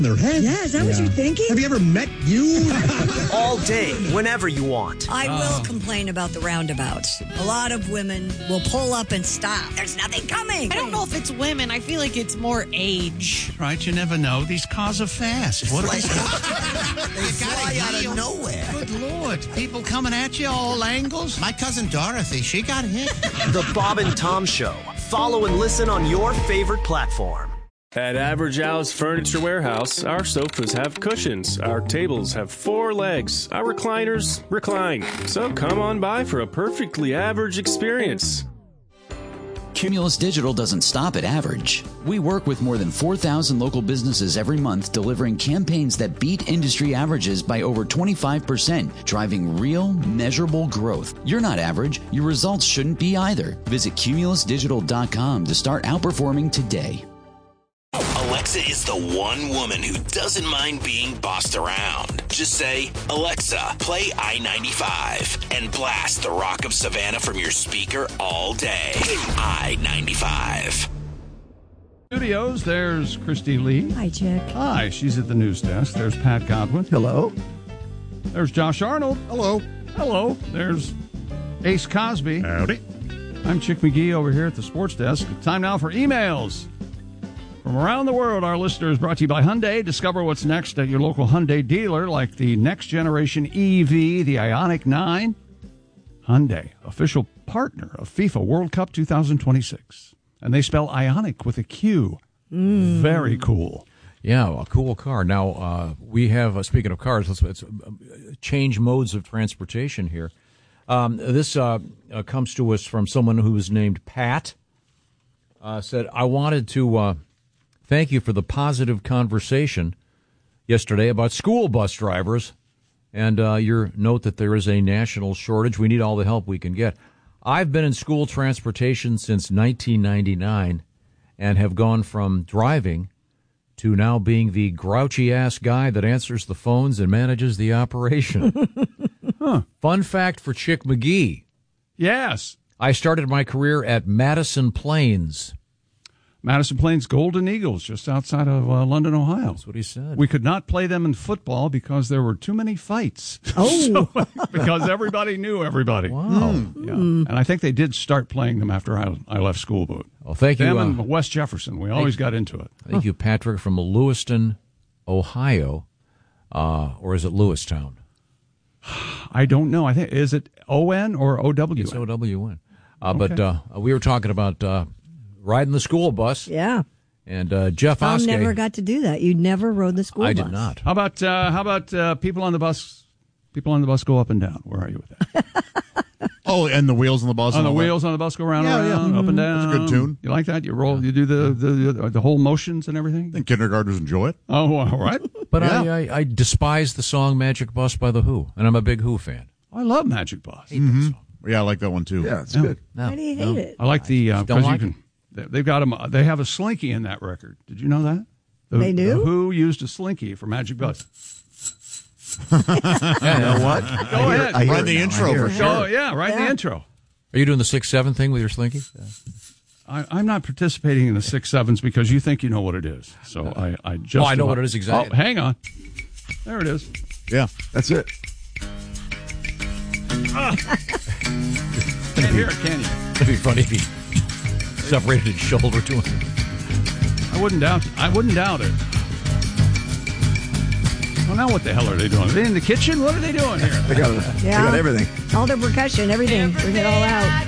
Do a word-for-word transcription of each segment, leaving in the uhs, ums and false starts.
their head. Yeah, is that yeah. what you're thinking? Have you ever met you? All day, whenever you want. I oh. will complain about the roundabouts. A lot of women will pull up and stop. There's nothing coming. I don't know if it's women. I feel like it's more age. Right, you never know. These cars are fast. What like, they fly out of nowhere. Good Lord. People coming at you all angles. My cousin Dorothy, she got hit. The Bob and Tom Show. Follow and listen on your favorite platform. At Average Al's Furniture Warehouse, our sofas have cushions, our tables have four legs, our recliners recline. So come on by for a perfectly average experience. Cumulus Digital doesn't stop at average. We work with more than four thousand local businesses every month, delivering campaigns that beat industry averages by over twenty-five percent, driving real, measurable growth. You're not average. Your results shouldn't be either. Visit cumulus digital dot com to start outperforming today. Alexa is the one woman who doesn't mind being bossed around. Just say, Alexa, play I ninety-five and blast the Rock of Savannah from your speaker all day. I ninety-five. Studios, there's Christy Lee. Hi, Chick. Hi, she's at the news desk. There's Pat Godwin. Hello. There's Josh Arnold. Hello. Hello. There's Ace Cosby. Howdy. I'm Chick McGee over here at the sports desk. Time now for emails. From around the world, our listeners, brought to you by Hyundai. Discover what's next at your local Hyundai dealer, like the next generation E V, the Ioniq nine. Hyundai, official partner of FIFA World Cup twenty twenty-six. And they spell Ioniq with a Q. Mm. Very cool. Yeah, a cool car. Now, uh, we have, uh, speaking of cars, let's, let's uh, change modes of transportation here. Um, this uh, uh, comes to us from someone who was named Pat. Uh, said, I wanted to... Uh, Thank you for the positive conversation yesterday about school bus drivers and uh, your note that there is a national shortage. We need all the help we can get. I've been in school transportation since nineteen ninety-nine and have gone from driving to now being the grouchy-ass guy that answers the phones and manages the operation. Huh. Fun fact for Chick McGee. Yes. I started my career at Madison Plains. Madison Plains Golden Eagles, just outside of uh, London, Ohio. That's what he said. We could not play them in football because there were too many fights. Oh. So, because everybody knew everybody. Wow. Mm. Yeah. Mm. And I think they did start playing them after I, I left school boot. Well, thank them you. Them uh, and West Jefferson. We always got into it. Thank huh. you, Patrick, from Lewiston, Ohio. Uh, or is it Lewistown? I don't know. I think Is it O N or O W N? It's O W N. Uh, okay. But uh, we were talking about... Uh, riding the school bus. Yeah. And uh, Jeff Tom Oskey. never got to do that. You never rode the school I bus. I did not. How about uh, how about uh, people on the bus? People on the bus go up and down. Where are you with that? Oh, and the wheels on the bus. On the that. wheels on the bus go round yeah, and around, yeah. up and down. That's a good tune. You like that? You roll. You do the the, the whole motions and everything. I think kindergartners enjoy it. Oh, all right. But yeah. I, I I despise the song "Magic Bus" by the Who, and I'm a big Who fan. I love Magic Bus. I hate mm-hmm. that song. Yeah, I like that one too. Yeah, it's no. good. No. Why do you hate no. it? I like the because uh, like you can. They've got them. They have a slinky in that record. Did you know that? The, they do. The Who used a slinky for Magic Bus. yeah, you know what? Go I ahead. Hear, write the intro for sure. Oh yeah, write yeah. the intro. Are you doing the six seven thing with your slinky? Yeah. I, I'm not participating in the six sevens because you think you know what it is. So I, I just. Oh, I know what it is exactly. Oh, hang on. There it is. Yeah, that's it. Ah. Can't hear it, can you? It'd be funny if he separated his shoulder to him. I wouldn't doubt. I wouldn't doubt it. Well, now what the hell are they doing? Are they in the kitchen? What are they doing here? They got, yeah. they got everything. All the percussion, everything. Bring it all out.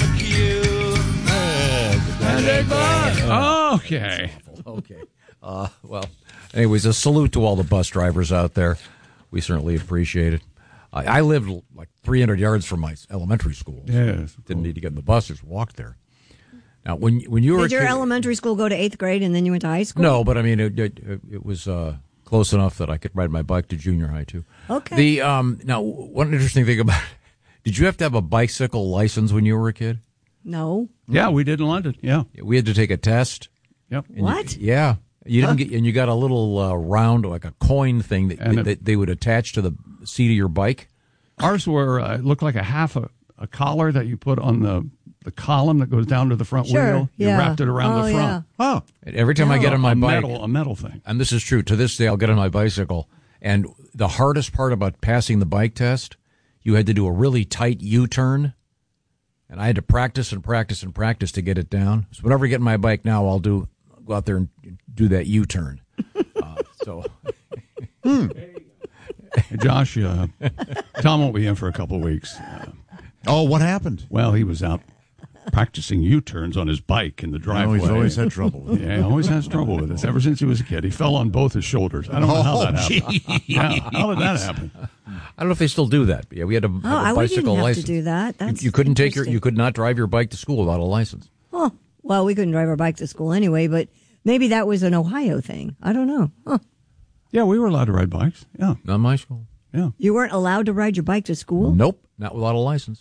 Oh, okay. Okay. Uh, well, anyways, a salute to all the bus drivers out there. We certainly appreciate it. I, I lived like three hundred yards from my elementary school. So yes, didn't cool. need to get in the bus, just walk there. Now, when when you were did your kid, elementary school go to eighth grade and then you went to high school? No, but I mean it. It, it was uh, close enough that I could ride my bike to junior high too. Okay. The um now one interesting thing about it, did you have to have a bicycle license when you were a kid? No. Yeah, we did in London. Yeah, we had to take a test. Yep. What? You, yeah, you didn't huh? get, and you got a little uh, round like a coin thing that, that it, they would attach to the seat of your bike. Ours were uh, looked like a half a, a collar that you put on the the column that goes down to the front Sure, wheel. You yeah. wrapped it around Oh, the front. Oh, Every time I get on my a bike, metal, a metal thing. and this is true, to this day I'll get on my bicycle, and the hardest part about passing the bike test, you had to do a really tight U-turn, and I had to practice and practice and practice to get it down. So whenever I get on my bike now, I'll do go out there and do that U-turn. Uh, so, hmm. Hey, Josh, uh, Tom won't be in for a couple of weeks. Uh, oh, what happened? Well, he was out practicing U-turns on his bike in the driveway. No, he's always had trouble with it. Yeah, he always has trouble with this. Ever since he was a kid, he fell on both his shoulders. I don't know how Oh, that happened. Yeah, how did that happen? I don't know if they still do that. But yeah, we had a, Oh, have a I we bicycle didn't have license. to do that. That's you, you couldn't take your, interesting. you could not drive your bike to school without a license. Oh, well, we couldn't drive our bike to school anyway, but maybe that was an Ohio thing. I don't know. Huh. Yeah, we were allowed to ride bikes. Yeah, not my school. Yeah, you weren't allowed to ride your bike to school. Nope, not without a license.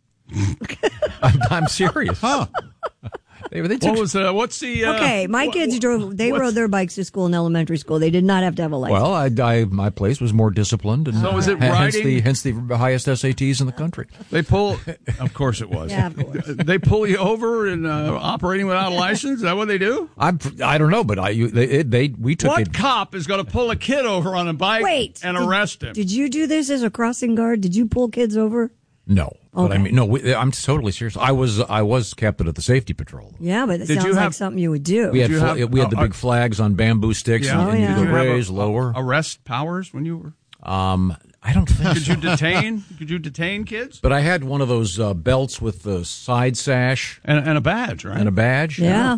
I'm, I'm serious. Huh? They, they took, what was uh, what's the uh, Okay, my what- kids drove. They what's- rode their bikes to school in elementary school. They did not have to have a license. well, I, I, my place was more disciplined, and So was it hence riding? the hence the highest S A Ts in the country. They pull. Of course, it was. Yeah, of course. They pull you over and uh, operating without a license. Is that what they do? I'm, I don't know, but I you, they, it, they we took What it. cop is going to pull a kid over on a bike Wait, and did- arrest him? Did you do this as a crossing guard? Did you pull kids over? No, but I Okay. mean, no. We, I'm totally serious. I was I was captain of the safety patrol. Yeah, but it Did sounds you like have- something you would do. We had you fla- have- we had the uh, big flags on bamboo sticks, Yeah. and, Oh, and yeah. you Did could you have raise a- lower. arrest powers when you were? Um, I don't think. Could so. you detain? Could you detain kids? But I had one of those uh, belts with the side sash And, and a badge, right? and a badge. Yeah.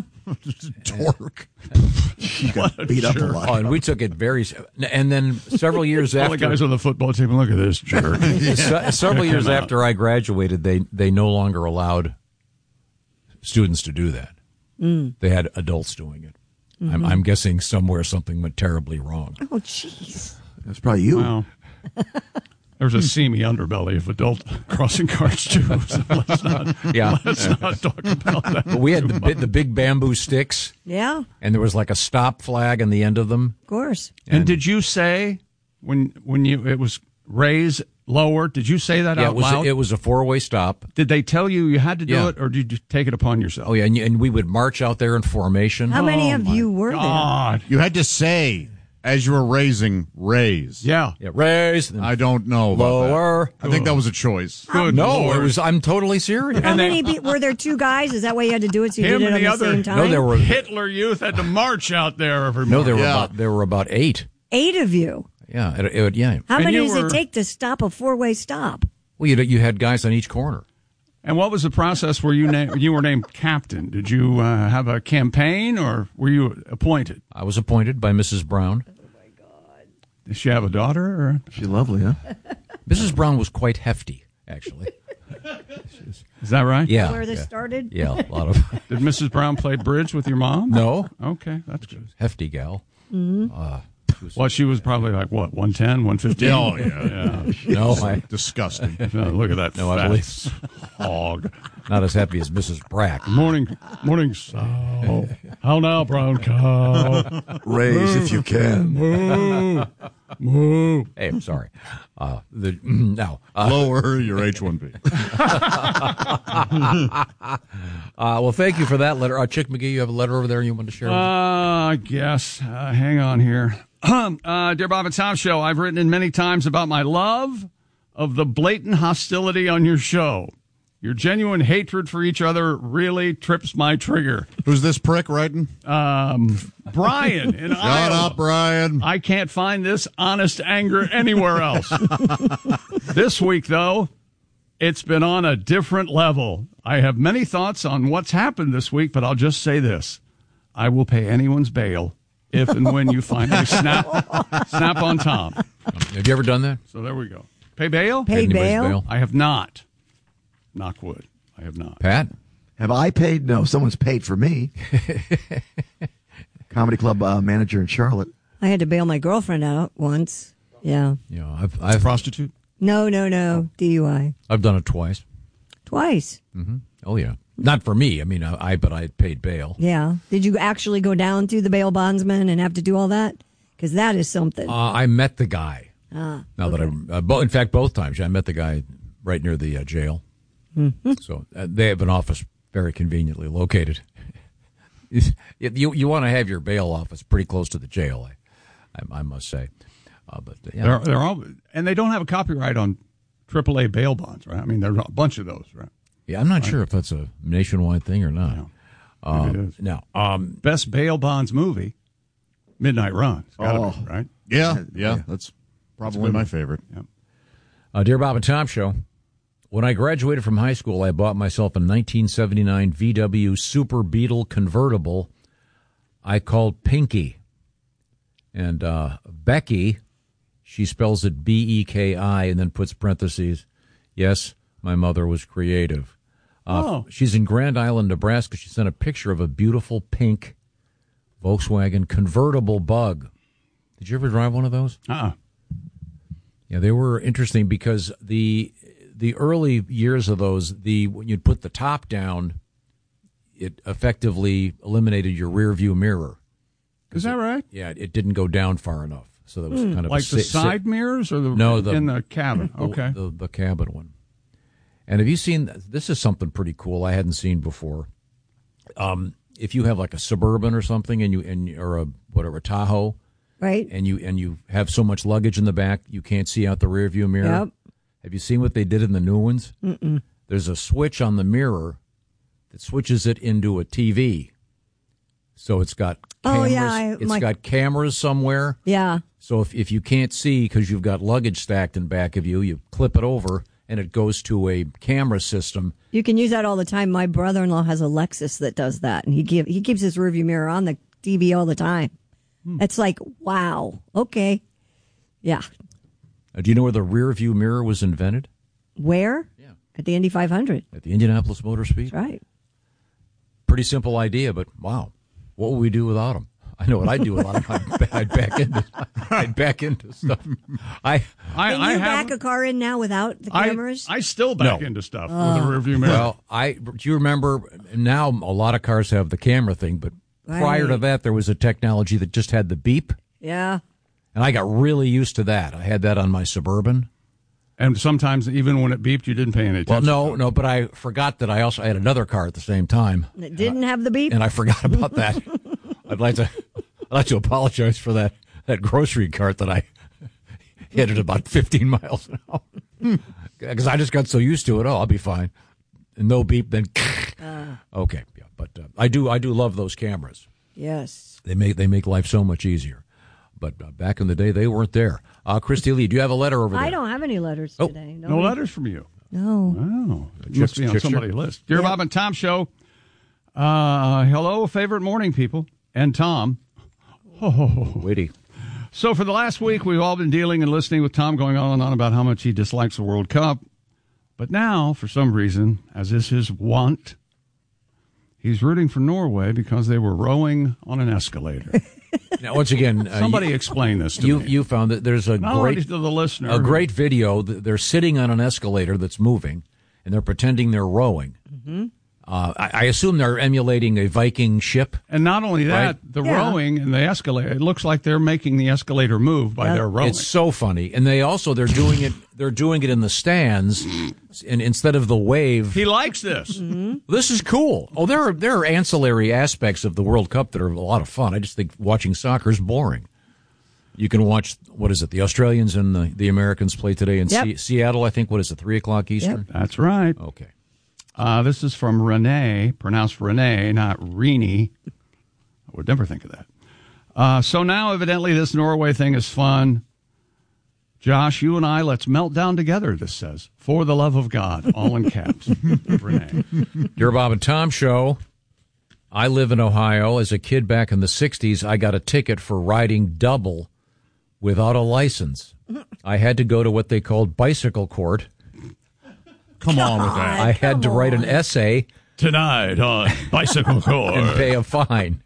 Dork. You got beat up a lot. Oh, and we took it very. s- And then several years All after, the guys on the football team. Look at this jerk. se- several years Come out. after I graduated, they they no longer allowed students to do that. Mm. They had adults doing it. Mm-hmm. I'm, I'm guessing somewhere something went terribly wrong. Oh, jeez. That's probably you. Wow. There's a seamy underbelly of adult crossing guards too. So let's not, Yeah. let's not talk about that. But we had too the, much. bi- the big bamboo sticks, Yeah, and there was like a stop flag on the end of them. of course. And did you say when when you it was raise lower? Did you say that Yeah, out it was loud? a, it was a four way stop. Did they tell you you had to do Yeah. it, or did you take it upon yourself? Oh yeah, and, you- and we would march out there in formation. How many Oh, of my you were God. You had to say as you were raising, raise. Yeah. Yeah, raise, then I don't know. About lower. that. I think that was a choice. Good No, Lord. it was. I'm totally serious. there? How And they- many pe- were there? Two guys? Is that why you had to do it? So you Him did it and at the the other- same time. No, there were Hitler Youth had to march out there every no, morning. there were Yeah. about there were about eight. eight of you. Yeah, it, it, yeah. How And many you does were- it take to stop a four-way stop? Well, you you had guys on each corner. And what was the process where you na- you were named captain? Did you uh, have a campaign, or were you appointed? I was appointed by Missus Brown. Did she have a daughter? Or? She's lovely, huh? Missus Brown was quite hefty, actually. Is that right? Yeah, Where this yeah. started? Yeah, a lot of Did Missus Brown play bridge with your mom? no Okay, that's good. hefty gal. Uh, she was- Well, she was probably like, what, one ten, one fifteen? Oh, yeah. Yeah. no, I, Disgusting. No, look at that No, I fat believe- hog. not as happy as Missus Brack. Morning, morning, sow. How now, brown cow? Raise if you can. Moo, moo. Hey, I'm sorry. Uh, the now. Uh, Lower your H one B. uh, well, thank you for that letter. Uh, Chick McGee, you have a letter over there you want to share? Uh, with us? I guess. Uh, hang on here. uh, Dear Bob and Tom Show, I've written in many times about my love of the blatant hostility on your show. Your genuine hatred for each other really trips my trigger. Who's this prick writing? Um, Brian in Shut Iowa. up, Brian. I can't find this honest anger anywhere else. This week, though, it's been on a different level. I have many thoughts on what's happened this week, but I'll just say this. I will pay anyone's bail if and when you finally snap snap on Tom. Have you ever done that? So there we go. Pay bail? Pay Anybody's bail? I have not. Knock wood. I have not. Pat? Have I paid? No, someone's paid for me. Comedy club uh, manager in Charlotte. I had to bail my girlfriend out once. Yeah. You know, I've I've Prostitute? No, no, no. D U I. I've done it twice. Twice. Mm-hmm. Oh yeah, not for me. I mean, I, I but I paid bail. Yeah. Did you actually go down to the bail bondsman and have to do all that? Because that is something. Uh, I met the guy. ah, Now that I, uh, bo- in fact, both times I met the guy right near the uh, jail. Mm-hmm. So uh, they have an office very conveniently located. you you want to have your bail office pretty close to the jail, I, I, I must say. Uh, but uh, yeah. they're, they're all, and they don't have a copyright on triple A bail bonds, right? I mean, there's a bunch of those, right? Yeah, I'm not right. sure if that's a nationwide thing or not. No. Um, it is. Now, um, best bail bonds movie, Midnight Run. It's gotta Oh. be, right? Yeah, yeah, yeah. That's probably That's my one. favorite. Yeah. uh, Dear Bob and Tom Show, when I graduated from high school, I bought myself a nineteen seventy-nine V W Super Beetle convertible I called Pinky. And uh, Becky, she spells it B E K I and then puts parentheses. Yes, my mother was creative. Uh, oh. She's in Grand Island, Nebraska. She sent a picture of a beautiful pink Volkswagen convertible Bug. Did you ever drive one of those? Uh-uh. Yeah, they were interesting because the the early years of those, the when you'd put the top down, it effectively eliminated your rear view mirror. Is that it, right? Yeah, it didn't go down far enough, so that was Mm. kind of like a the sa- side mirrors or the no the, in the cabin. the, Okay, the, the cabin one. And have you seen? This is something pretty cool I hadn't seen before. Um, if you have like a Suburban or something, and you and or a whatever Tahoe, right? And you and you have so much luggage in the back, you can't see out the rear view mirror. Yep. Have you seen what they did in the new ones? Mm-mm. There's a switch on the mirror that switches it into a T V. So it's got cameras. Oh, yeah, I- it's my- got cameras somewhere. Yeah. So if if you can't see because you've got luggage stacked in back of you, you clip it over and it goes to a camera system. You can use that all the time. My brother-in-law has a Lexus that does that, and he give he keeps his rearview mirror on the T V all the time. Hmm. It's like, wow, okay, yeah. Uh, do you know where the rear view mirror was invented? Where? Yeah. At the Indy five hundred. At the Indianapolis Motor Speed. That's right. Pretty simple idea, but wow, what would we do without them? I know what I'd do without them. I'd, I'd back into I'd back into stuff. I I, Can I you have back a car in now without the I, cameras? I still back No. into stuff Oh. with a rearview mirror. Well, I do you remember now a lot of cars have the camera thing, but prior to Right. that there was a technology that just had the beep, yeah. and I got really used to that. I had that on my Suburban. And sometimes even when it beeped, you didn't pay any Well, attention. no, no, but I forgot that I also had another car at the same time, It didn't have the beep. and I forgot about that. I'd like to I'd like to apologize for that that grocery cart that I hit at about fifteen miles an hour because I just got so used to it. Oh, I'll be fine. And no beep, then Uh, okay, yeah. But uh, I do I do love those cameras. yes. They make they make life so much easier. But uh, back in the day, they weren't there. Uh, Christy Lee, do you have a letter over there? I don't have any letters Oh. today. No Nobody- letters from you. No. Oh, it Chicks- must be on Chickster? somebody's list. Dear Yep. Bob and Tom Show, uh, hello, favorite morning people, and Tom. Oh, Witty. So for the last week, we've all been dealing and listening with Tom going on and on about how much he dislikes the World Cup. But now, for some reason, as is his wont, he's rooting for Norway because they were rowing on an escalator. Now, once again, uh, Somebody you, explain this to you, me. you found that there's a Not only great to the listener. a great video. Th- They're sitting on an escalator that's moving, and they're pretending they're rowing. Mm-hmm. Uh, I, I assume they're emulating a Viking ship. And not only that, Right? the Yeah. rowing and the escalator, it looks like they're making the escalator move by Yeah. their rowing. It's so funny, and they also they're doing it. They're doing it in the stands, and instead of the wave. He likes this. This is cool. Oh, there are there are ancillary aspects of the World Cup that are a lot of fun. I just think watching soccer is boring. You can watch, what is it, the Australians and the, the Americans play today in Yep. Se- Seattle, I think. What is it, three o'clock Eastern? That's right. Okay. Uh, this is from Renee, pronounced Renee, not Renee. I would never think of that. Uh, so now, evidently, this Norway thing is fun. Josh, you and I, let's melt down together, this says. For the love of God, all in caps. Renee. Dear Bob and Tom Show, I live in Ohio. As a kid back in the sixties, I got a ticket for riding double without a license. I had to go to what they called bicycle court. Come on with that. I had to come write an on. essay Tonight on Bicycle Court. and pay a fine.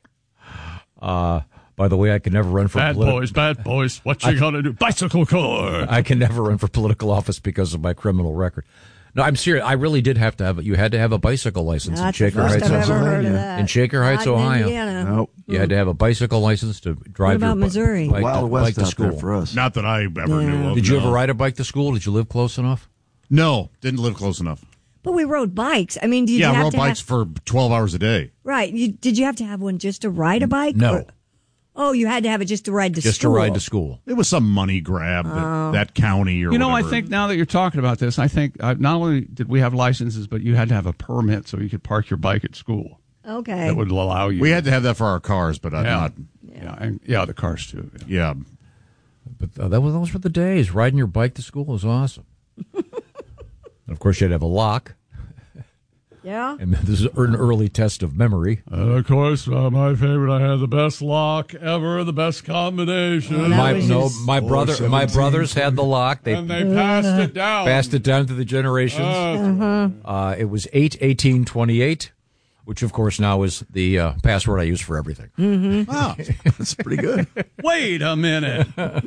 Uh, by the way, I can never run for Bad politi- boys, bad boys. What you gonna do? Bicycle Court. I can never run for political office because of my criminal record. No, I'm serious. I really did have to have. You had to have a bicycle license That's in the Shaker first Heights, I've ever Ohio. heard of that. In Shaker Heights, Not in Ohio. Indiana. Nope. You had to have a bicycle license to drive about your bu- Missouri? bike, Wild to, West bike to out school. there for us. Not that I ever Yeah. knew of. Did you no. ever ride a bike to school? Did you live close enough? No, didn't live close enough. But we rode bikes. I mean, did yeah, you have rode to bikes have, for twelve hours a day. right? You, did you have to have one just to ride a bike? No. Or- oh, you had to have it just to ride to Just school. to ride to school. It was some money grab that, Oh. that county or You know, whatever. I think now that you're talking about this, I think uh, not only did we have licenses, but you had to have a permit so you could park your bike at school. Okay. That would allow you. we had to have that for our cars, but uh, yeah. not. Yeah, and, yeah, the cars too. Yeah. Yeah. But uh, that was, those were the days. Riding your bike to school was awesome. And of course, you had to have a lock. Yeah. And this is an early test of memory. And of course, uh, my favorite. I had the best lock ever, the best combination. Oh, that My was no, just- my brother, my brothers had the lock. They and they passed it down. passed it down to the generations. Uh, Uh, it was eight eighteen twenty-eight, which of course now is the uh, password I use for everything. Mm-hmm. Wow, that's pretty good. Wait a minute.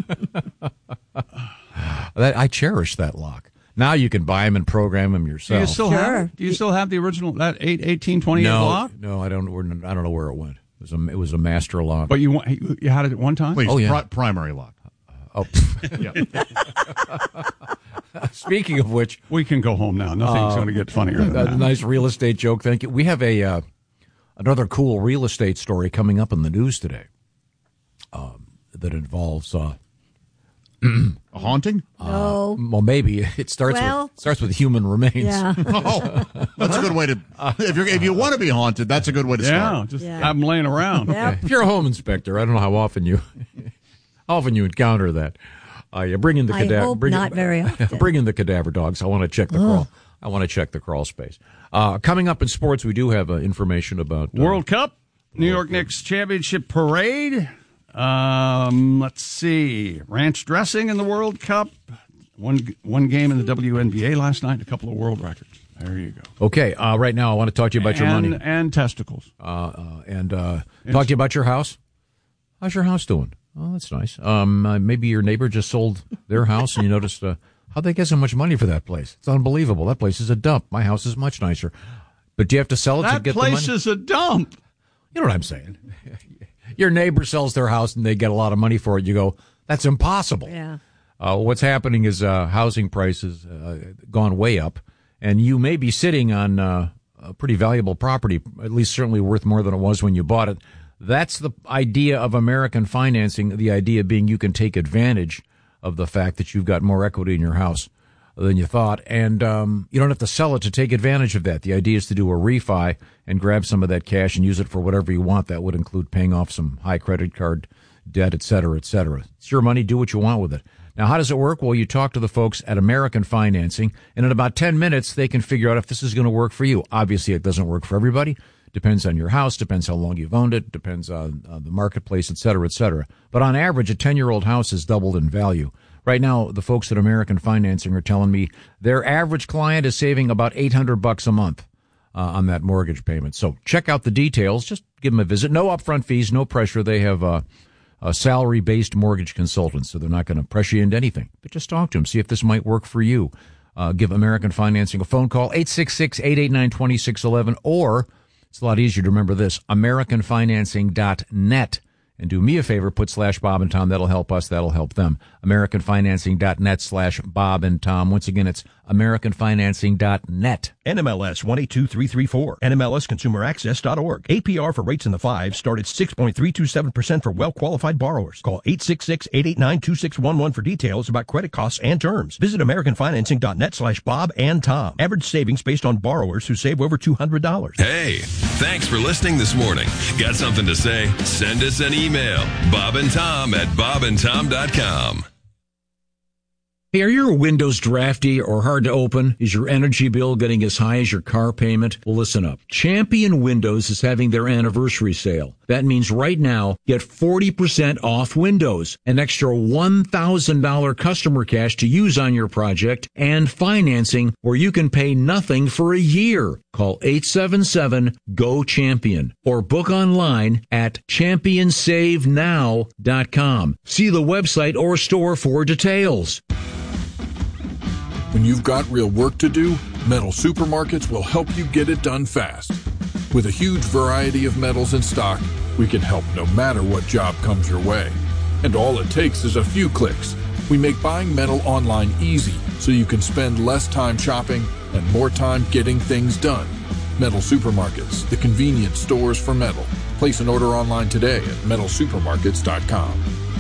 That, I cherish that lock. Now you can buy them and program them Do yourself. you still Sure. have it? Do you still have the original that eight eighteen twenty eight no, lock? no, I don't. we're- I don't know where it went. It was a, it was a master lock. But you want you you had it at one time? Please, Oh, yeah. pri- primary lock. oh, Yeah. speaking of which, We can go home now. Nothing's going to get funnier than a that. nice real estate joke. Thank you. We have a uh, another cool real estate story coming up in the news today um, that involves. Uh, A haunting? No. well, maybe it starts Well- with starts with human remains. Yeah. Oh, that's a good way to. If you if you want to be haunted, that's a good way to Yeah, start. just Yeah. have them laying around. Yep. If you're a home inspector, I don't know how often you how often you encounter that. Uh, you bring in the I cadaver. hope bring not in, very often. Bring in the cadaver dogs. I want to check the crawl. I want to check the crawl space. Uh, coming up in sports, we do have uh, information about uh, World Cup, New York Knicks championship parade. Um, let's see, ranch dressing in the World Cup. One one game in the W N B A last night. A couple of world records. There you go. Okay, uh, right now I want to talk to you about your and, money and testicles. uh, uh, and uh, talk to you about your house. How's your house doing? Oh, that's nice. Um, uh, maybe your neighbor just sold their house and you noticed uh, how'd they get so much money for that place? It's unbelievable. That place is a dump. My house is much nicer. But do you have to sell it to That get the money? place is a dump. You know what I'm saying? Your neighbor sells their house and they get a lot of money for it. You go, that's impossible. Yeah. Uh, what's happening is uh, housing prices uh, gone way up, and you may be sitting on uh, a pretty valuable property, at least certainly worth more than it was when you bought it. That's the idea of American financing, the idea being you can take advantage of the fact that you've got more equity in your house than you thought, and um, you don't have to sell it to take advantage of that. The idea is to do a refi and grab some of that cash and use it for whatever you want. That would include paying off some high credit card debt, et cetera, et cetera. It's your money. Do what you want with it. Now, how does it work? Well, you talk to the folks at American Financing, and in about ten minutes, they can figure out if this is going to work for you. Obviously, it doesn't work for everybody. Depends on your house, depends how long you've owned it, depends on uh, the marketplace, et cetera, et cetera. But on average, a ten-year-old house has doubled in value. Right now, the folks at American Financing are telling me their average client is saving about eight hundred bucks a month uh, on that mortgage payment. So check out the details. Just give them a visit. No upfront fees, no pressure. They have uh, a salary-based mortgage consultant, so they're not going to pressure you into anything. But just talk to them. See if this might work for you. Uh, give American Financing a phone call, eight six six, eight eight nine, two six one one, or it's a lot easier to remember this, american financing dot net. And do me a favor, put slash Bob and Tom. That'll help us. That'll help them. american financing dot net slash Bob and Tom. Once again, it's american financing dot net. N M L S one eight two three three four. N M L S consumer access dot org. A P R for rates in the fives start at six point three two seven percent for well-qualified borrowers. Call eight six six, eight eight nine, two six one one for details about credit costs and terms. Visit american financing dot net slash Bob and Tom. Average savings based on borrowers who save over two hundred dollars. Hey, thanks for listening this morning. Got something to say? Send us an email. Bob and Tom at bob and tom dot com. Hey, are you a Windows drafty or hard to open? Is your energy bill getting as high as your car payment? Well, listen up. Champion Windows is having their anniversary sale. That means right now, get forty percent off Windows, an extra one thousand dollars customer cash to use on your project, and financing where you can pay nothing for a year. Call eight seven seven, G O, CHAMPION or book online at champion save now dot com. See the website or store for details. When you've got real work to do, Metal Supermarkets will help you get it done fast. With a huge variety of metals in stock, we can help no matter what job comes your way. And all it takes is a few clicks. We make buying metal online easy so you can spend less time shopping and more time getting things done. Metal Supermarkets, the convenience stores for metal. Place an order online today at metal supermarkets dot com.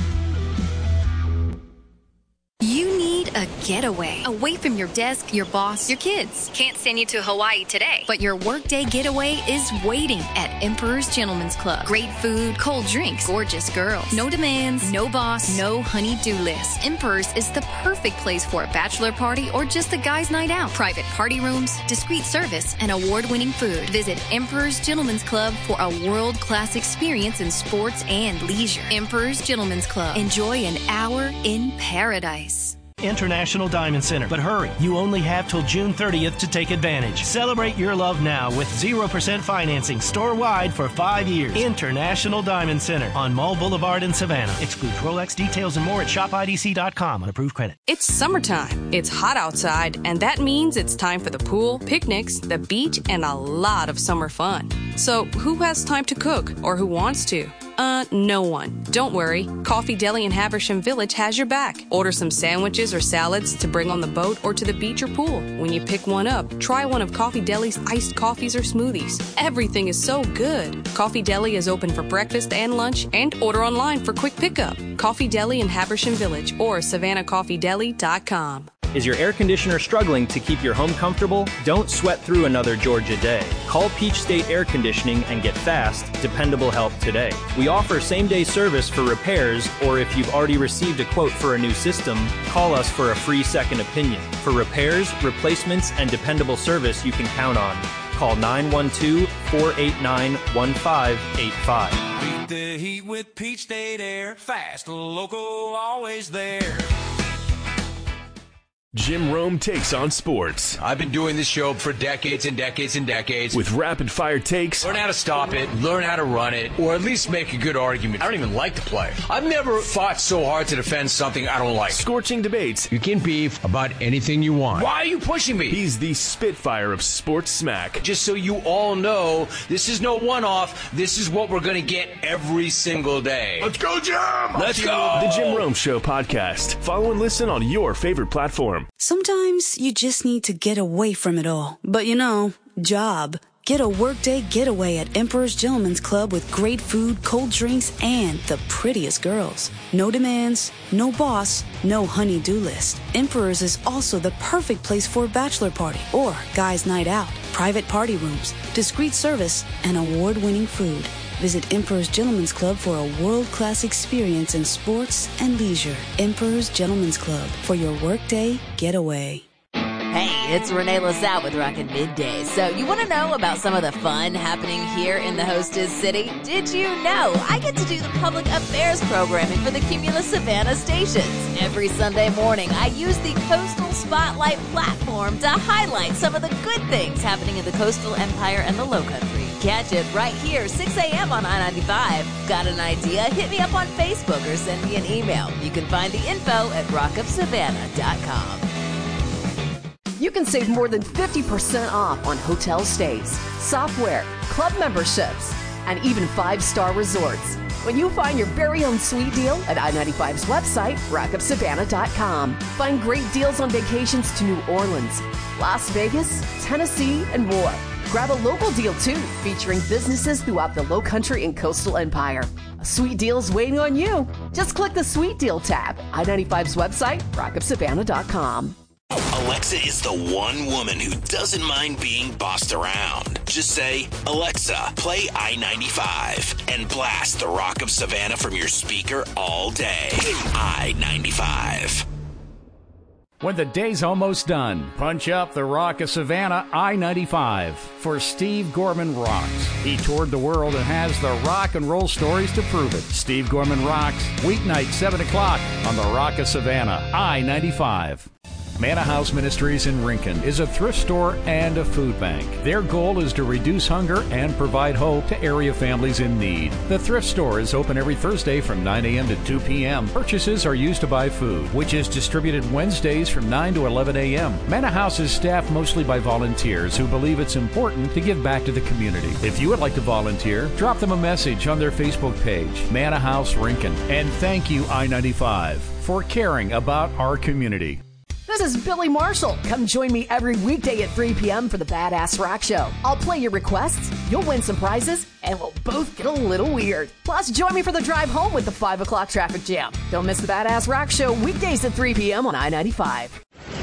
You need a getaway away from your desk, your boss, your kids. Can't send you to Hawaii today, but your workday getaway is waiting at Emperor's Gentleman's Club. Great food, cold drinks, gorgeous girls. No demands, no boss, no honey-do list. Emperor's is the perfect place for a bachelor party or just a guy's night out. Private party rooms, discreet service, and award-winning food. Visit Emperor's Gentleman's Club for a world-class experience in sports and leisure. Emperor's Gentleman's Club. Enjoy an hour in paradise. International Diamond Center. But hurry, you only have till June thirtieth to take advantage. Celebrate your love now with zero percent financing store-wide for five years. International Diamond Center on Mall Boulevard in Savannah. Excludes Rolex. Details and more at shop I D C dot com on approved credit. It's summertime. It's hot outside, and that means it's time for the pool, picnics, the beach, and a lot of summer fun. So who has time to cook, or who wants to? Uh, no one. Don't worry. Coffee Deli in Haversham Village has your back. Order some sandwiches or salads to bring on the boat or to the beach or pool. When you pick one up, try one of Coffee Deli's iced coffees or smoothies. Everything is so good. Coffee Deli is open for breakfast and lunch, and order online for quick pickup. Coffee Deli in Haversham Village or savannah coffee deli dot com. Is your air conditioner struggling to keep your home comfortable? Don't sweat through another Georgia day. Call Peach State Air Conditioning and get fast, dependable help today. We offer same-day service for repairs, or if you've already received a quote for a new system, call us for a free second opinion. For repairs, replacements, and dependable service you can count on. Call nine one two, four eight nine, one five eight five. Beat the heat with Peach State Air. Fast, local, always there. Jim Rome takes on sports. I've been doing this show for decades and decades and decades. With rapid-fire takes. Learn how to stop it, learn how to run it, or at least make a good argument. I don't even like the play. I've never fought so hard to defend something I don't like. Scorching debates. You can beef about anything you want. Why are you pushing me? He's the Spitfire of sports smack. Just so you all know, this is no one-off. This is what we're going to get every single day. Let's go, Jim! Let's go! The Jim Rome Show podcast. Follow and listen on your favorite platform. Sometimes you just need to get away from it all. But you know, job. Get a workday getaway at Emperor's Gentleman's Club with great food, cold drinks, and the prettiest girls. No demands, no boss, no honey-do list. Emperor's is also the perfect place for a bachelor party or guy's night out. Private party rooms, discreet service, and award-winning food. Visit Emperor's Gentleman's Club for a world-class experience in sports and leisure. Emperor's Gentleman's Club for your workday getaway. Hey, it's Renee LaSalle with Rockin' Midday. So you want to know about some of the fun happening here in the Hostess City? Did you know I get to do the public affairs programming for the Cumulus Savannah stations? Every Sunday morning, I use the Coastal Spotlight platform to highlight some of the good things happening in the Coastal Empire and the Lowcountry. Catch it right here, six a.m. on I ninety-five. Got an idea? Hit me up on Facebook or send me an email. You can find the info at rock of savannah dot com. You can save more than fifty percent off on hotel stays, software, club memberships, and even five-star resorts when you find your very own sweet deal at I ninety-five's website, rock of savannah dot com. Find great deals on vacations to New Orleans, Las Vegas, Tennessee, and more. Grab a local deal, too, featuring businesses throughout the Lowcountry and Coastal Empire. A sweet deal is waiting on you. Just click the Sweet Deal tab. I ninety-five's website, rock of savannah dot com. Alexa is the one woman who doesn't mind being bossed around. Just say, Alexa, play I ninety-five, and blast the Rock of Savannah from your speaker all day. I ninety-five. When the day's almost done, punch up the Rock of Savannah I ninety-five for Steve Gorman Rocks. He toured the world and has the rock and roll stories to prove it. Steve Gorman Rocks, weeknight, seven o'clock on the Rock of Savannah I ninety-five. Manna House Ministries in Rincon is a thrift store and a food bank. Their goal is to reduce hunger and provide hope to area families in need. The thrift store is open every Thursday from nine a.m. to two p.m. Purchases are used to buy food, which is distributed Wednesdays from nine to eleven a.m. Manna House is staffed mostly by volunteers who believe it's important to give back to the community. If you would like to volunteer, drop them a message on their Facebook page, Manna House Rincon. And thank you, I ninety-five, for caring about our community. This is Billy Marshall. Come join me every weekday at three p.m. for the Badass Rock Show. I'll play your requests, you'll win some prizes, and we'll both get a little weird. Plus, join me for the drive home with the five o'clock traffic jam. Don't miss the Badass Rock Show weekdays at three p.m. on I ninety-five.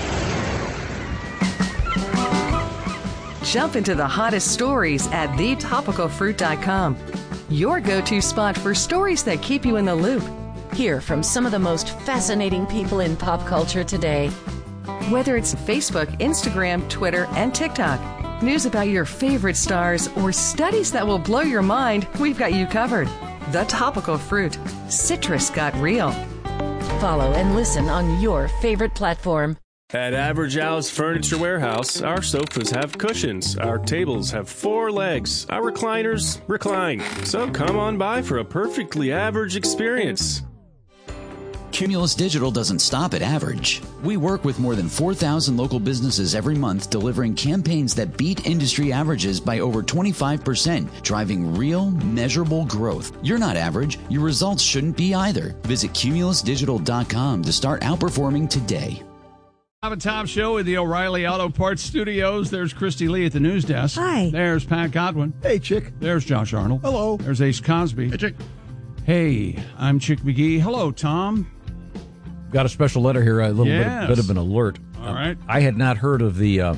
Jump into the hottest stories at the topical fruit dot com. Your go-to spot for stories that keep you in the loop. Hear from some of the most fascinating people in pop culture today. Whether it's Facebook, Instagram, Twitter, and TikTok, news about your favorite stars, or studies that will blow your mind, we've got you covered. The Topical Fruit. Citrus got real. Follow and listen on your favorite platform. At Average Al's Furniture Warehouse, our sofas have cushions, our tables have four legs, our recliners recline. So come on by for a perfectly average experience. Cumulus Digital doesn't stop at average. We work with more than four thousand local businesses every month, delivering campaigns that beat industry averages by over twenty-five percent, driving real, measurable growth. You're not average. Your results shouldn't be either. Visit cumulus digital dot com to start outperforming today. Bob and Tom Show in the O'Reilly Auto Parts Studios. There's Christy Lee at the news desk. Hi. There's Pat Godwin. Hey, Chick. There's Josh Arnold. Hello. There's Ace Cosby. Hey, Chick. Hey, I'm Chick McGee. Hello, Tom. Got a special letter here, a little Yes. bit, bit of an alert. All right. I had not heard of the uh,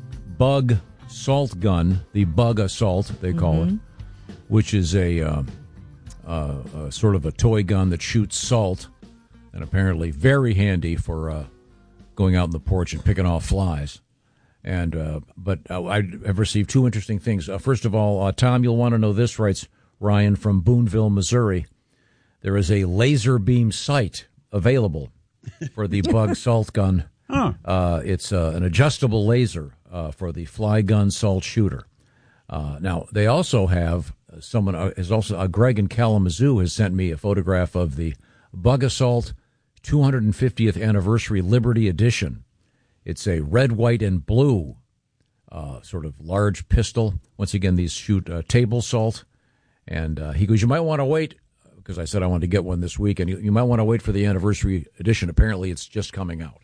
bug salt gun, the bug assault, they call Mm-hmm. it, which is a uh, uh, uh, sort of a toy gun that shoots salt, and apparently very handy for uh, going out on the porch and picking off flies. And uh, but uh, I have received two interesting things. Uh, first of all, uh, Tom, you'll want to know this, writes Ryan from Boonville, Missouri. There is a laser beam sight available for the bug salt gun. Huh. Uh, it's uh, an adjustable laser uh, for the fly gun salt shooter. Uh, now, they also have uh, someone uh, is also uh, Greg in Kalamazoo has sent me a photograph of the Bug Assault two hundred fiftieth Anniversary Liberty Edition. It's a red, white, and blue uh, sort of large pistol. Once again, these shoot uh, table salt. And uh, he goes, you might want to wait, because I said I wanted to get one this week, and you, you might want to wait for the anniversary edition. Apparently, it's just coming out.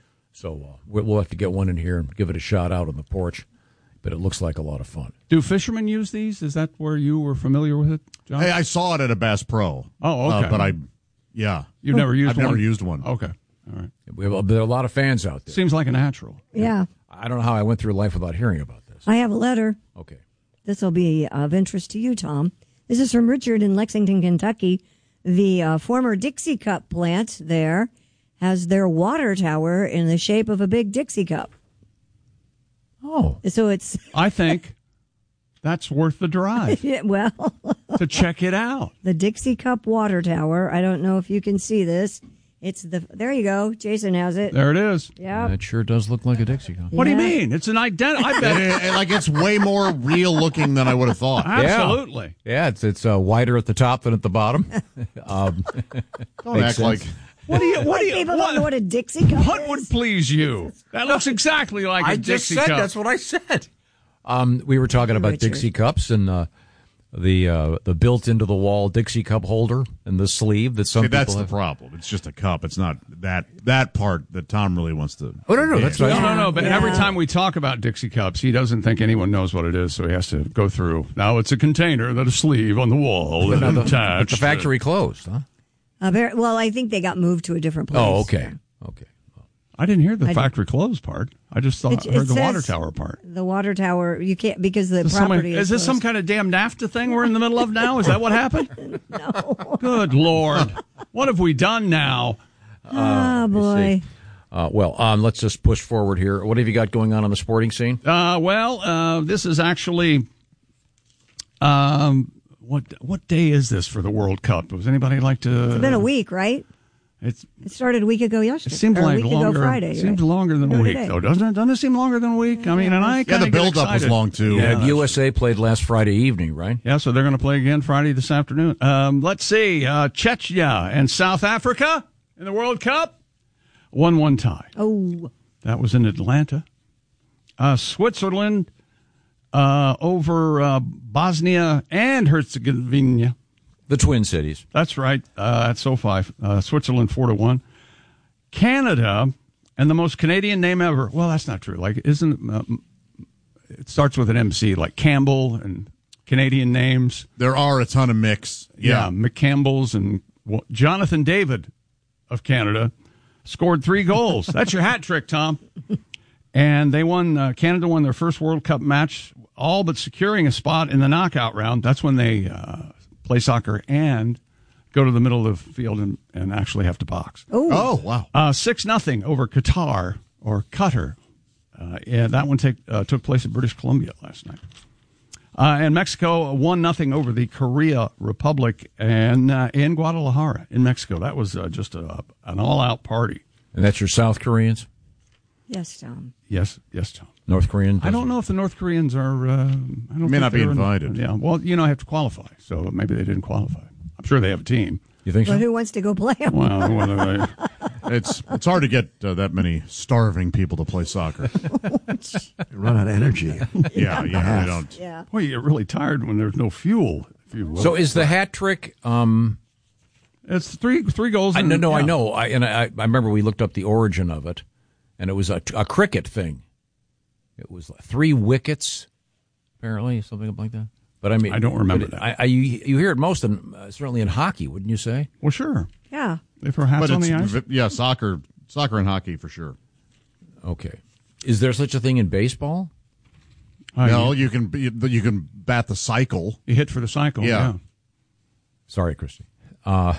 So uh, we'll have to get one in here and give it a shot out on the porch. But it looks like a lot of fun. Do fishermen use these? Is that where you were familiar with it, John? Hey, I saw it at a Bass Pro. Oh, okay. Uh, but I, yeah. You've never used I've one? never used one. Okay. All right. We have, there are a lot of fans out there. Seems like a natural. Yeah. I don't know how I went through life without hearing about this. I have a letter. Okay. This will be of interest to you, Tom. This is from Richard in Lexington, Kentucky. The uh, former Dixie Cup plant there has their water tower in the shape of a big Dixie cup. Oh. So it's... I think that's worth the drive Yeah, well, to check it out. the Dixie Cup water tower. I don't know if you can see this. It's the... There you go. Jason has it. There it is. Yeah. It sure does look like a Dixie cup. What do you Yeah. mean? It's an ident. I bet. It- it- like, it's way more real looking than I would have thought. Absolutely. Yeah, it's it's uh, wider at the top than at the bottom. um, Don't makes act sense. like... What do you? What do you? People What, don't know what a Dixie Cup what is. would please you? That looks exactly like a I just Dixie said cup. that's what I said. Um, we were talking about Richard. Dixie cups and uh, the uh, the built into the wall Dixie cup holder and the sleeve that some See, people that's the have. problem. It's just a cup. It's not that that part that Tom really wants to. Oh, no, no, that's Yeah. right. No, no, no. But Yeah. every time we talk about Dixie cups, he doesn't think anyone knows what it is, so he has to go through. Now it's a container that a sleeve on the wall and Now the, attached. the factory closed, huh? Uh, very- well, I think they got moved to a different place. Oh, okay, okay. I didn't hear the I factory closed part. I just thought It- it heard the says- water tower part. The water tower, you can't, because the Is, property is is... this some closed. kind of damn NAFTA thing we're in the middle of now? Is that what happened? No. Good Lord. What have we done now? Oh, Let me boy. see. Uh, well, um, let's just push forward here. What have you got going on on the sporting scene? Uh, well, uh, this is actually... Um, what what day is this for the World Cup? Does anybody like to... It's been a week, right? It's, It started a week ago it yesterday. seems or a like week longer. ago Friday. It seems right? longer than a No, week, today. though, doesn't it? Doesn't it seem longer than a week? I mean, and I Yeah, kinda the get build-up was excited. long, too. Yeah, that's- U S A played last Friday evening, right? Yeah, so they're going to play again Friday this afternoon. Um, let's see. Uh, Chechnya and South Africa in the World Cup. one one tie. Oh, That was in Atlanta. Uh, Switzerland uh, over uh, Bosnia and Herzegovina. The Twin Cities. That's right. Uh, at SoFi. Uh, Switzerland four to one. Canada And the most Canadian name ever. Well, that's not true. Like, isn't uh, it starts with an M C, like Campbell and Canadian names. There are a ton of mix. Yeah, Yeah. McCampbell's and well, Jonathan David of Canada scored three goals. That's your hat trick, Tom. And they won. Uh, Canada won their first World Cup match, all but securing a spot in the knockout round. That's when they uh, play soccer and go to the middle of the field and, and actually have to box. Oh, oh wow. Uh, six nothing over Qatar, or Qatar. Uh, yeah, that one take, uh, took place in British Columbia last night. Uh, and Mexico, one nothing over the Korea Republic and uh, in Guadalajara in Mexico. That was uh, just a, an all-out party. And that's your South Koreans? Yes, Tom. Yes, yes, Tom. North Korean? I don't know if the North Koreans are... Uh, I don't May think not be they're in- invited. yeah, well, you know, I have to qualify, so maybe they didn't qualify. I'm sure they have a team. You think But who wants to go play them? Well, whether they... It's it's hard to get uh, that many starving people to play soccer. They run out of energy. Yeah, yeah, they don't. Yeah. Well, you get really tired when there's no fuel. If you will. So is the hat trick... Um, it's three three goals. I, and, no, no, I yeah. know. I, and I, I remember we looked up the origin of it, and it was a, a cricket thing. It was like three wickets, apparently, something like that. But I mean, I don't remember but that. I, I, you, you hear it most, in, uh, certainly in hockey, wouldn't you say? Well, sure. Yeah. If her hats But on it's, the ice. v- yeah, soccer, soccer and hockey for sure. Okay. Is there such a thing in baseball? Uh, no, you, you can be- you can bat the cycle. you hit for the cycle. Yeah. Yeah. Sorry, Christy. Uh,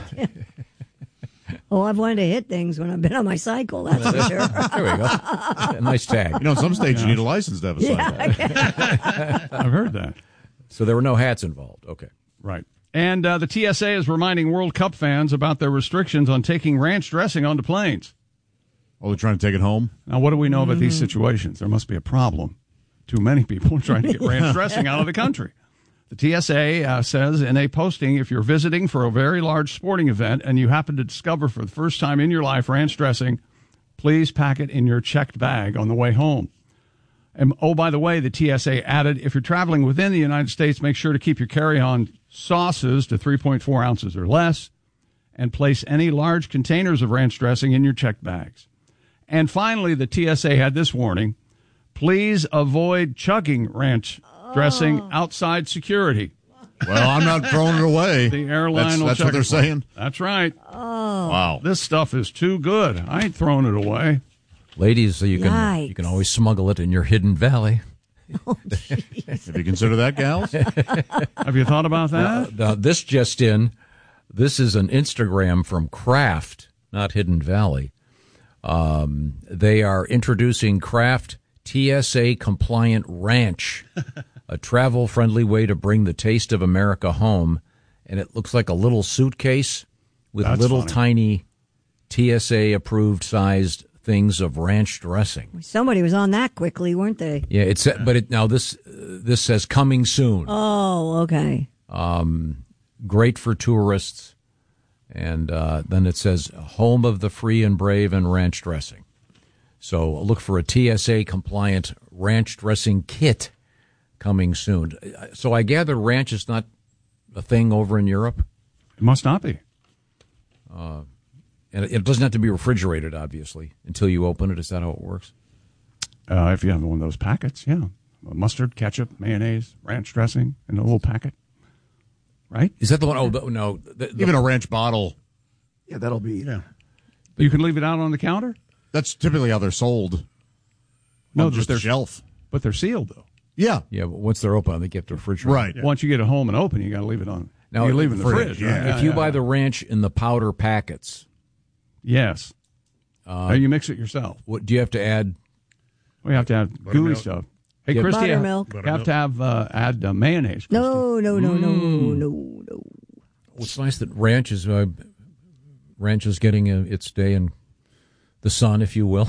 Oh, I've wanted to hit things when I've been on my cycle, that's for sure. there we go. A nice tag. You know, in some states you need a license to have a cycle. I've heard that. So there were no hats involved. Okay. Right. And uh, the T S A is reminding World Cup fans about their restrictions on taking ranch dressing onto planes. Oh, they're trying to take it home? Now, what do we know about these situations? There must be a problem. Too many people are trying to get ranch dressing out of the country. The T S A uh, says in a posting, if you're visiting for a very large sporting event and you happen to discover for the first time in your life ranch dressing, please pack it in your checked bag on the way home. And, oh, by the way, the T S A added, if you're traveling within the United States, make sure to keep your carry-on sauces to three point four ounces or less and place any large containers of ranch dressing in your checked bags. And finally, the T S A had this warning, please avoid chugging ranch dressing outside security. Well, I'm not throwing it away. The airline That's, will that's check what they're it for you. saying? That's right. Oh. Wow. This stuff is too good. I ain't throwing it away. Ladies, you can Yikes. you can always smuggle it in your hidden valley. Have you considered that, gals? Have you thought about that? Now, now, this just in, this is an Instagram from Kraft, not Hidden Valley. Um, they are introducing Kraft T S A compliant ranch, a travel friendly way to bring the taste of America home. And it looks like a little suitcase with That's little funny. tiny T S A approved sized things of ranch dressing. Somebody was on that quickly, weren't they? Yeah, it's but it now this uh, this says coming soon. Oh, okay. Um, great for tourists. And uh, then it says home of the free and brave and ranch dressing. So look for a T S A compliant ranch dressing kit coming soon. So I gather ranch is not a thing over in Europe? It must not be. Uh, and it doesn't have to be refrigerated, obviously, until you open it. Is that how it works? Uh, if you have one of those packets, yeah. Mustard, ketchup, mayonnaise, ranch dressing in a little packet. Right? Is that the one? Oh, the, no. The, the, Even a ranch bottle. Yeah, that'll be. Yeah. You can leave it out on the counter? That's typically how they're sold. No, on just they're a shelf. But they're sealed, though. Yeah. Yeah, but once they're open, they get to refrigerator. Right. Yeah. Once you get it home and open, you got to leave it on. Now, you leave it in the fridge, fridge. yeah. Right? If you Yeah, buy yeah. the ranch in the powder packets, yes, uh, now you mix it yourself. What do you have to add? We have to have gooey stuff. Hey, Yeah, Christy, Buttermilk. you have to have uh, add uh, mayonnaise. Christy. No, no, no, no, Mm. no, no. It's nice that ranch is uh, ranch is getting uh its day in the sun, if you will.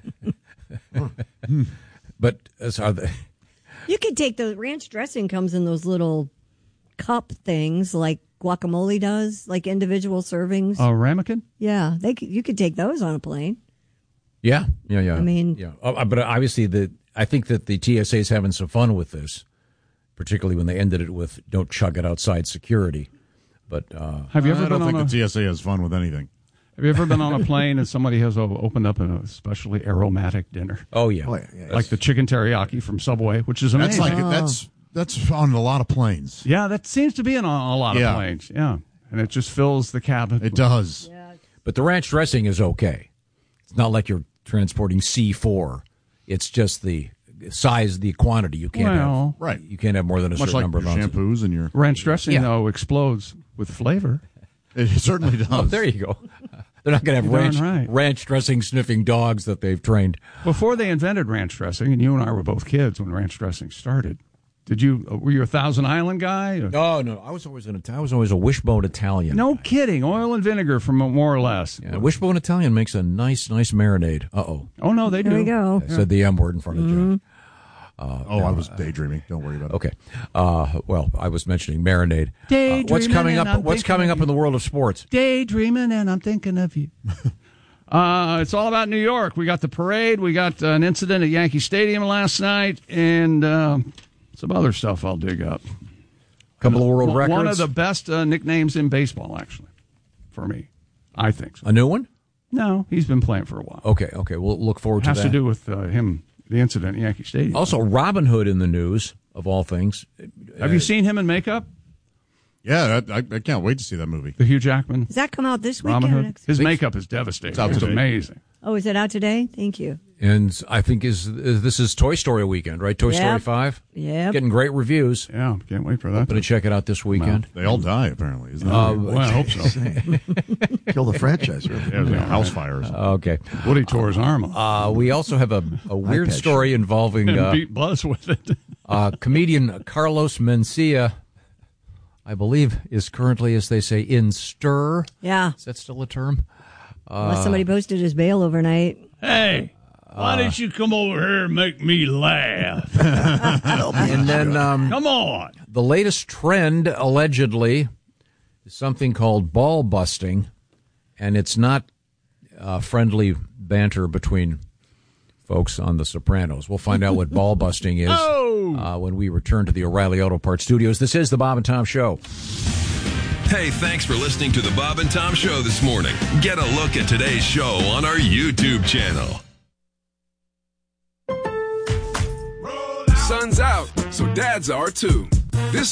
But as are the You could take the ranch dressing comes in those little cup things like guacamole does, like individual servings. Uh, ramekin? Yeah, they could, you could take those on a plane. yeah, yeah, yeah. I mean- yeah. Uh, but obviously, the I think that the T S A is having some fun with this, particularly when they ended it with "Don't chug it outside security." But uh, Have you ever I been don't on think a, the T S A has fun with anything. Have you ever been on a plane and somebody has opened up an especially aromatic dinner? Oh, yeah. Oh, yeah, yeah. Like the chicken teriyaki from Subway, which is amazing. That's like that's that's on a lot of planes. Yeah, that seems to be on a lot Yeah. of planes. Yeah, and it just fills the cabin. It does. But the ranch dressing is okay. It's not like you're transporting C four. It's just the size, the quantity. You can't Well, have right. You can't have more than a Much certain like number your of ounces. shampoos and your Ranch dressing, Yeah. though, explodes with flavor. It certainly does. Oh, there you go. They're not going to have You're ranch, darn right. ranch dressing sniffing dogs that they've trained. Before they invented ranch dressing, and you and I were both kids when ranch dressing started. Did you were you a Thousand Island guy? Or- No, no. I was always an Ita- I was always a wishbone Italian. No kidding. Oil and vinegar from more or less. Yeah, wishbone Italian makes a nice, nice marinade. Uh oh. Oh no, they There do. we go. I said the M word in front of John. Uh, oh, no, I was daydreaming. Don't worry about it. Okay. Uh, well, I was mentioning marinade. Uh, Daydreaming what's coming and up? I'm What's thinking coming of up in the world of sports? Daydreaming, and I'm thinking of you. uh, it's all about New York. We got the parade. We got uh, an incident at Yankee Stadium last night, and uh, some other stuff I'll dig up. Couple of world One records. One of the best uh, nicknames in baseball, actually, for me. I think so. A new one? No, he's been playing for a while. Okay, okay. We'll look forward to Has that. to do with uh, him, the incident at Yankee Stadium. Also, Robin Hood in the news, of all things. Have Uh, you seen him in makeup? Yeah, I, I can't wait to see that movie. The Hugh Jackman. Does that come out this Robin weekend? or Hood. next? His makeup is devastating. It's out It's today. amazing. Oh, is it out today? Thank you. And I think is this is Toy Story weekend, right? Toy Yep. Story five. Yep. Getting great reviews. Yeah, can't wait for that. I'm going to check it out this weekend. They all die, apparently. Isn't that Uh, weird? Well, I hope so. Kill the franchise, really. Yeah, yeah, house fires. Okay. Woody tore his arm off. Uh, we also have a, a weird iPad story involving And uh, beat Buzz with it. uh, comedian Carlos Mencia. I believe is currently, as they say, in stir. Yeah. Is that still a term? Unless somebody posted his bail overnight. Hey, why didn't you come over here and make me laugh? And then um, Come on. the latest trend, allegedly, is something called ball busting, and it's not uh, friendly banter between folks on The Sopranos. We'll find out what ball busting is Oh. uh, when we return to the O'Reilly Auto Parts studios. This is the Bob and Tom Show. Hey, thanks for listening to the Bob and Tom Show this morning. Get a look at today's show on our YouTube channel. Sun's out, so dads are too. This